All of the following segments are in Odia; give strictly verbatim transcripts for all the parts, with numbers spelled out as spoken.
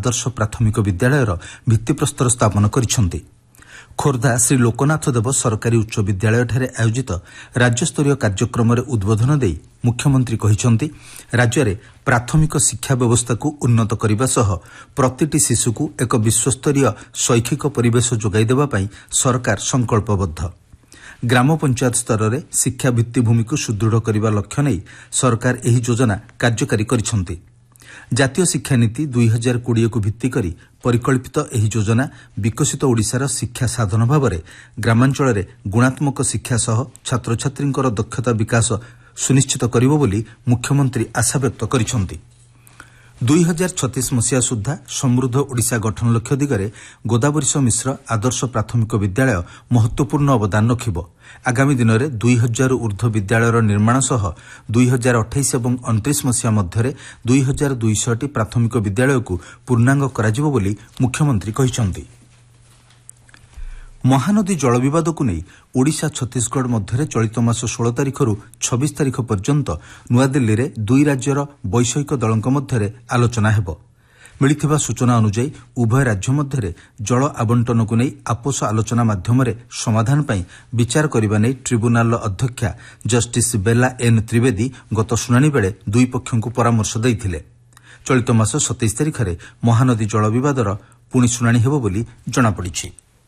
ଆଦର୍ଶ ପ୍ରାଥମିକ ବିଦ୍ୟାଳୟର ଭିତ୍ତିପ୍ରସ୍ତର ସ୍ଥାପନ କରିଛନ୍ତି। ଖୋର୍ଦ୍ଧା ଶ୍ରୀ ଲୋକନାଥ ଦେବ ସରକାରୀ ଉଚ୍ଚ ବିଦ୍ୟାଳୟଠାରେ ଆୟୋଜିତ ରାଜ୍ୟସ୍ତରୀୟ କାର୍ଯ୍ୟକ୍ରମରେ ଉଦ୍ବୋଧନ ଦେଇ ମୁଖ୍ୟମନ୍ତ୍ରୀ କହିଛନ୍ତି, ରାଜ୍ୟରେ ପ୍ରାଥମିକ ଶିକ୍ଷା ବ୍ୟବସ୍ଥାକୁ ଉନ୍ନତ କରିବା ସହ ପ୍ରତିଟି ଶିଶୁକୁ ଏକ ବିଶ୍ୱସ୍ତରୀୟ ଶୈକ୍ଷିକ ପରିବେଶ ଯୋଗାଇ ଦେବା ପାଇଁ ସରକାର ସଂକଳ୍ପବଦ୍ଧ। ଗ୍ରାମ ପଞ୍ଚାୟତ ସ୍ତରରେ ଶିକ୍ଷା ଭିତ୍ତିଭୂମିକୁ ସୁଦୃଢ଼ କରିବା ଲକ୍ଷ୍ୟ ନେଇ ସରକାର ଏହି ଯୋଜନା କାର୍ଯ୍ୟକାରୀ କରିଛନ୍ତି। ଜାତୀୟ ଶିକ୍ଷାନୀତି ଦୁଇ ହଜାର କୋଡ଼ିଏକୁ ଭିତ୍ତି କରି ପରିକଳ୍ପିତ ଏହି ଯୋଜନା ବିକଶିତ ଓଡ଼ିଶାର ଶିକ୍ଷା ସାଧନ ଭାବରେ ଗ୍ରାମାଞ୍ଚଳରେ ଗୁଣାତ୍ମକ ଶିକ୍ଷା ସହ ଛାତ୍ରଛାତ୍ରୀଙ୍କର ଦକ୍ଷତା ବିକାଶ ସୁନିଶ୍ଚିତ କରିବ ବୋଲି ମୁଖ୍ୟମନ୍ତ୍ରୀ ଆଶାବ୍ୟକ୍ତ କରିଛନ୍ତି। ଦୁଇ ହଜାର ଛତିଶ ମସିହା ସୁଦ୍ଧା ସମୃଦ୍ଧ ଓଡ଼ିଶା ଗଠନ ଲକ୍ଷ୍ୟ ଦିଗରେ ଗୋଦାବରୀଶ ମିଶ୍ର ଆଦର୍ଶ ପ୍ରାଥମିକ ବିଦ୍ୟାଳୟ ମହତ୍ୱପୂର୍ଣ୍ଣ ଅବଦାନ ରଖିବ। ଆଗାମୀ ଦିନରେ ଦୁଇ ହଜାରରୁ ଊର୍ଦ୍ଧ୍ୱ ବିଦ୍ୟାଳୟର ନିର୍ମାଣ ସହ ଦୁଇ ହଜାର ଅଠେଇଶ ଏବଂ ଅଣତିରିଶ ମସିହା ମଧ୍ୟରେ ଦୁଇ ହଜାର ଦୁଇଶହଟି ପ୍ରାଥମିକ ବିଦ୍ୟାଳୟକୁ ପୂର୍ଣ୍ଣାଙ୍ଗ କରାଯିବ ବୋଲି ମୁଖ୍ୟମନ୍ତ୍ରୀ କହିଛନ୍ତି। ମହାନଦୀ ଜଳ ବିବାଦକୁ ନେଇ ଓଡ଼ିଶା ଛତିଶଗଡ଼ ମଧ୍ୟରେ ଚଳିତ ମାସ ଷୋହଳ ତାରିଖରୁ ଛବିଶ ତାରିଖ ପର୍ଯ୍ୟନ୍ତ ନୂଆଦିଲ୍ଲୀରେ ଦୁଇ ରାଜ୍ୟର ବୈଷୟିକ ଦଳଙ୍କ ମଧ୍ୟରେ ଆଲୋଚନା ହେବ। ମିଳିଥିବା ସୂଚନା ଅନୁଯାୟୀ ଉଭୟ ରାଜ୍ୟ ମଧ୍ୟରେ ଜଳ ଆବଣ୍ଟନକୁ ନେଇ ଆପୋଷ ଆଲୋଚନା ମାଧ୍ୟମରେ ସମାଧାନ ପାଇଁ ବିଚାର କରିବା ନେଇ ଟ୍ରିବ୍ୟୁନାଲର ଅଧ୍ୟକ୍ଷା ଜଷ୍ଟିସ୍ ବେଲା ଏନ୍ ତ୍ରିବେଦୀ ଗତ ଶୁଣାଣି ବେଳେ ଦୁଇ ପକ୍ଷଙ୍କୁ ପରାମର୍ଶ ଦେଇଥିଲେ। ଚଳିତ ମାସ ସତେଇଶ ତାରିଖରେ ମହାନଦୀ ଜଳ ବିବାଦର ପୁଣି ଶୁଣାଣି ହେବ ବୋଲି ଜଣାପଡ଼ିଛି।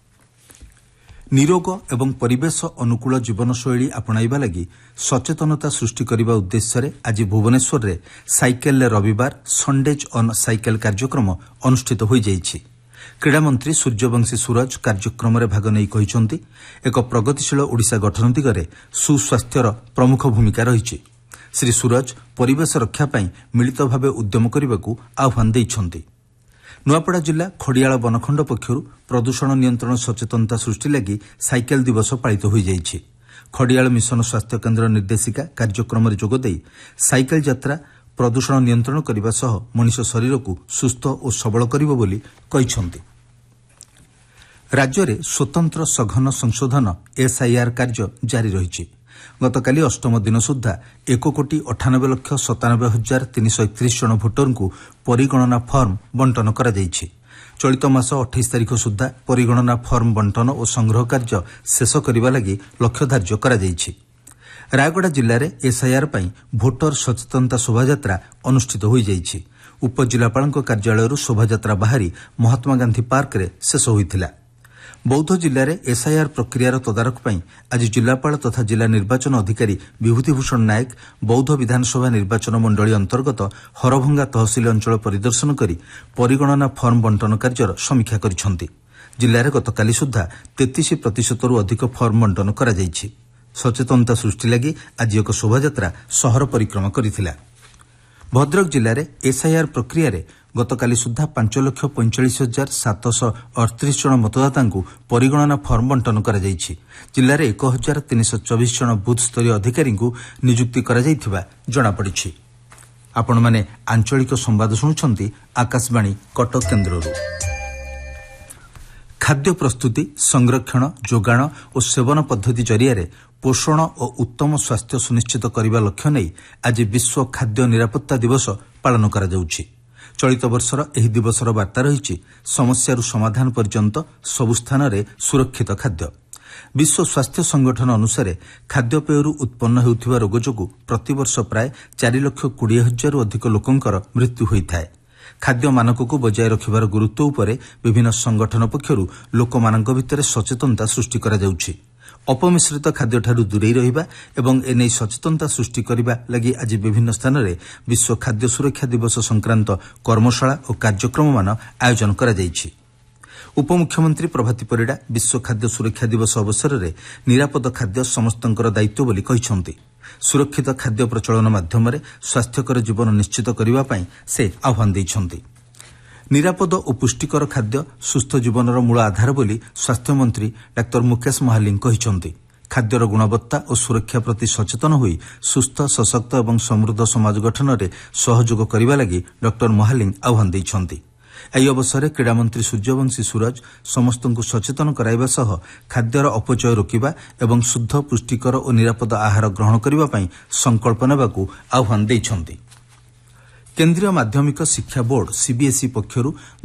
ନିରୋଗ ଏବଂ ପରିବେଶ ଅନୁକୂଳ ଜୀବନଶୈଳୀ ଆପଣାଇବା ଲାଗି ସଚେତନତା ସୃଷ୍ଟି କରିବା ଉଦ୍ଦେଶ୍ୟରେ ଆଜି ଭୁବନେଶ୍ୱରରେ ସାଇକେଲରେ ରବିବାର ସଣ୍ଡେଜ୍ ଅନ୍ ସାଇକେଲ କାର୍ଯ୍ୟକ୍ରମ ଅନୁଷ୍ଠିତ ହୋଇଯାଇଛି। କ୍ରୀଡ଼ାମନ୍ତ୍ରୀ ସୂର୍ଯ୍ୟବଂଶୀ ସୁରଜ କାର୍ଯ୍ୟକ୍ରମରେ ଭାଗ ନେଇ କହିଛନ୍ତି, ଏକ ପ୍ରଗତିଶୀଳ ଓଡ଼ିଶା ଗଠନ ଦିଗରେ ସୁସ୍ୱାସ୍ଥ୍ୟର ପ୍ରମୁଖ ଭୂମିକା ରହିଛି। ଶ୍ରୀ ସୁରଜ ପରିବେଶ ରକ୍ଷା ପାଇଁ ମିଳିତ ଭାବେ ଉଦ୍ୟମ କରିବାକୁ ଆହ୍ୱାନ ଦେଇଛନ୍ତି। ନୂଆପଡ଼ା ଜିଲ୍ଲା ଖଡ଼ିଆଳ ବନଖଣ୍ଡ ପକ୍ଷରୁ ପ୍ରଦୂଷଣ ନିୟନ୍ତ୍ରଣ ସଚେତନତା ସୃଷ୍ଟି ଲାଗି ସାଇକେଲ ଦିବସ ପାଳିତ ହୋଇଯାଇଛି। ଖଡ଼ିଆଳ ମିଶନ ସ୍ୱାସ୍ଥ୍ୟ କେନ୍ଦ୍ର ନିର୍ଦ୍ଦେଶିକା କାର୍ଯ୍ୟକ୍ରମରେ ଯୋଗଦେଇ ସାଇକେଲ ଯାତ୍ରା ପ୍ରଦୂଷଣ ନିୟନ୍ତ୍ରଣ କରିବା ସହ ମଣିଷ ଶରୀରକୁ ସୁସ୍ଥ ଓ ସବଳ କରିବ ବୋଲି କହିଛନ୍ତି। ରାଜ୍ୟରେ ସ୍ୱତନ୍ତ୍ର ସଘନ ସଂଶୋଧନ ଏସ୍ଆଇଆର୍ କାର୍ଯ୍ୟ ଜାରି ରହିଛି। ଗତକାଲି ଅଷ୍ଟମ ଦିନ ସୁଦ୍ଧା ଏକ କୋଟି ଅଠାନବେ ଲକ୍ଷ ସତାନବେ ହଜାର ତିନିଶହ ଏକତିରିଶ ଜଣ ଭୋଟରଙ୍କୁ ପରିଗଣନା ଫର୍ମ ବଣ୍ଟନ କରାଯାଇଛି। ଚଳିତ ମାସ ଅଠେଇଶ ତାରିଖ ସୁଦ୍ଧା ପରିଗଣନା ଫର୍ମ ବଣ୍ଟନ ଓ ସଂଗ୍ରହ କାର୍ଯ୍ୟ ଶେଷ କରିବା ଲାଗି ଲକ୍ଷ୍ୟ ଧାର୍ଯ୍ୟ କରାଯାଇଛି। ରାୟଗଡ଼ା ଜିଲ୍ଲାରେ ଏସ୍ଆଇଆର୍ ପାଇଁ ଭୋଟର ସଚେତନତା ଶୋଭାଯାତ୍ରା ଅନୁଷ୍ଠିତ ହୋଇଯାଇଛି। ଉପଜିଲ୍ଲାପାଳଙ୍କ କାର୍ଯ୍ୟାଳୟରୁ ଶୋଭାଯାତ୍ରା ବାହାରି ମହାତ୍ମାଗାନ୍ଧି ପାର୍କରେ ଶେଷ ହୋଇଥିଲା। ବୌଦ୍ଧ ଜିଲ୍ଲାରେ ଏସ୍ଆଇଆର୍ ପ୍ରକ୍ରିୟାର ତଦାରଖ ପାଇଁ ଆଜି ଜିଲ୍ଲାପାଳ ତଥା ଜିଲ୍ଲା ନିର୍ବାଚନ ଅଧିକାରୀ ବିଭୂତିଭୂଷଣ ନାୟକ ବୌଦ୍ଧ ବିଧାନସଭା ନିର୍ବାଚନ ମଣ୍ଡଳୀ ଅନ୍ତର୍ଗତ ହରଭଙ୍ଗା ତହସିଲ ଅଞ୍ଚଳ ପରିଦର୍ଶନ କରି ପରିଗଣନା ଫର୍ମ ବଣ୍ଟନ କାର୍ଯ୍ୟର ସମୀକ୍ଷା କରିଛନ୍ତି। ଜିଲ୍ଲାରେ ଗତକାଲି ସୁଦ୍ଧା ତେତିଶ ପ୍ରତିଶତରୁ ଅଧିକ ଫର୍ମ ବଣ୍ଟନ କରାଯାଇଛି। ସଚେତନତା ସୃଷ୍ଟି ଲାଗି ଆଜି ଏକ ଶୋଭାଯାତ୍ରା ସହର ପରିକ୍ରମା କରିଥିଲା। ଭଦ୍ରକ ଜିଲ୍ଲାରେ ଏସ୍ଆଇଆର୍ ପ୍ରକ୍ରିୟାରେ ଗତକାଲି ସୁଦ୍ଧା ପାଞ୍ଚ ଲକ୍ଷ ପଇଁଚାଳିଶ ହଜାର ସାତଶହ ଅଠତିରିଶ ଜଣ ମତଦାତାଙ୍କୁ ପରିଗଣନା ଫର୍ମ ବଣ୍ଟନ କରାଯାଇଛି। ଜିଲ୍ଲାରେ ଏକ ହଜାର ତିନିଶହ ଚବିଶ ଜଣ ବୁଥ୍ ସ୍ତରୀୟ ଅଧିକାରୀଙ୍କୁ ନିଯୁକ୍ତି କରାଯାଇଥିବା ଜଣାପଡ଼ିଛି। ଆପଣମାନେ ଆଞ୍ଚଳିକ ସମ୍ବାଦ ଶୁଣୁଛନ୍ତି ଆକାଶବାଣୀ କଟକ କେନ୍ଦ୍ରରୁ। ଖାଦ୍ୟ ପ୍ରସ୍ତୁତି, ସଂରକ୍ଷଣ, ଯୋଗାଣ ଓ ସେବନ ପଦ୍ଧତି ଜରିଆରେ ପୋଷଣ ଓ ଉତ୍ତମ ସ୍ୱାସ୍ଥ୍ୟ ସୁନିଶ୍ଚିତ କରିବା ଲକ୍ଷ୍ୟ ନେଇ ଆଜି ବିଶ୍ୱ ଖାଦ୍ୟ ନିରାପତ୍ତା ଦିବସ ପାଳନ କରାଯାଉଛି। ଚଳିତ ବର୍ଷର ଏହି ଦିବସର ବାର୍ତ୍ତା ରହିଛି, ସମସ୍ୟାରୁ ସମାଧାନ ପର୍ଯ୍ୟନ୍ତ ସବୁ ସ୍ଥାନରେ ସୁରକ୍ଷିତ ଖାଦ୍ୟ। ବିଶ୍ୱ ସ୍ୱାସ୍ଥ୍ୟ ସଂଗଠନ ଅନୁସାରେ ଖାଦ୍ୟପେୟରୁ ଉତ୍ପନ୍ନ ହେଉଥିବା ରୋଗ ଯୋଗୁଁ ପ୍ରତିବର୍ଷ ପ୍ରାୟ ଚାରି ଲକ୍ଷ କୋଡ଼ିଏ ହଜାରରୁ ଅଧିକ ଲୋକଙ୍କର ମୃତ୍ୟୁ ହୋଇଥାଏ। ଖାଦ୍ୟ ମାନକକୁ ବଜାୟ ରଖିବାର ଗୁରୁତ୍ୱ ଉପରେ ବିଭିନ୍ନ ସଂଗଠନ ପକ୍ଷରୁ ଲୋକମାନଙ୍କ ଭିତରେ ସଚେତନତା ସୃଷ୍ଟି କରାଯାଉଛି। ଅପମିଶ୍ରିତ ଖାଦ୍ୟଠାରୁ ଦୂରେଇ ରହିବା ଏବଂ ଏନେଇ ସଚେତନତା ସୃଷ୍ଟି କରିବା ଲାଗି ଆଜି ବିଭିନ୍ନ ସ୍ଥାନରେ ବିଶ୍ୱ ଖାଦ୍ୟ ସୁରକ୍ଷା ଦିବସ ସଂକ୍ରାନ୍ତ କର୍ମଶାଳା ଓ କାର୍ଯ୍ୟକ୍ରମମାନ ଆୟୋଜନ କରାଯାଇଛି। ଉପମୁଖ୍ୟମନ୍ତ୍ରୀ ପ୍ରଭାତୀ ପରିଡ଼ା ବିଶ୍ୱ ଖାଦ୍ୟ ସୁରକ୍ଷା ଦିବସ ଅବସରରେ ନିରାପଦ ଖାଦ୍ୟ ସମସ୍ତଙ୍କର ଦାୟିତ୍ୱ ବୋଲି କହିଛନ୍ତି। ସୁରକ୍ଷିତ ଖାଦ୍ୟ ପ୍ରଚଳନ ମାଧ୍ୟମରେ ସ୍ୱାସ୍ଥ୍ୟକର ଜୀବନ ନିଶ୍ଚିତ କରିବା ପାଇଁ ସେ ଆହ୍ୱାନ ଦେଇଛନ୍ତି। ନିରାପଦ ଓ ପୁଷ୍ଟିକର ଖାଦ୍ୟ ସୁସ୍ଥ ଜୀବନର ମୂଳ ଆଧାର ବୋଲି ସ୍ୱାସ୍ଥ୍ୟମନ୍ତ୍ରୀ ଡାକ୍ତର ମୁକେଶ ମହାଲିଂ କହିଛନ୍ତି। ଖାଦ୍ୟର ଗୁଣବତ୍ତା ଓ ସୁରକ୍ଷା ପ୍ରତି ସଚେତନ ହୋଇ ସୁସ୍ଥ, ସଶକ୍ତ ଏବଂ ସମୃଦ୍ଧ ସମାଜ ଗଠନରେ ସହଯୋଗ କରିବା ଲାଗି ଡକ୍ଟର ମହାଲିଂ ଆହ୍ୱାନ ଦେଇଛନ୍ତି। ଏହି ଅବସରରେ କ୍ରୀଡ଼ାମନ୍ତ୍ରୀ ସୂର୍ଯ୍ୟବଂଶୀ ସୁରଜ ସମସ୍ତଙ୍କୁ ସଚେତନ କରାଇବା ସହ ଖାଦ୍ୟର ଅପଚୟ ରୋକିବା ଏବଂ ଶୁଦ୍ଧ, ପୁଷ୍ଟିକର ଓ ନିରାପଦ ଆହାର ଗ୍ରହଣ କରିବା ପାଇଁ ସଂକଳ୍ପ ନେବାକୁ ଆହ୍ୱାନ ଦେଇଛନ୍ତି। କେନ୍ଦ୍ରୀୟ ମାଧ୍ୟମିକ ଶିକ୍ଷା ବୋର୍ଡ ସିବିଏସ୍ଇ ପକ୍ଷରୁ